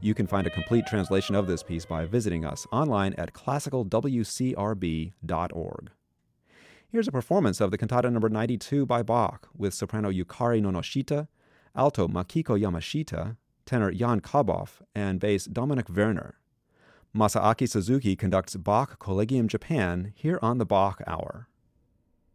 You can find a complete translation of this piece by visiting us online at classicalwcrb.org. Here's a performance of the Cantata No. 92 by Bach with soprano Yukari Nonoshita, alto Makiko Yamashita, tenor Jan Kaboff, and bass Dominic Werner. Masaaki Suzuki conducts Bach Collegium Japan here on the Bach Hour.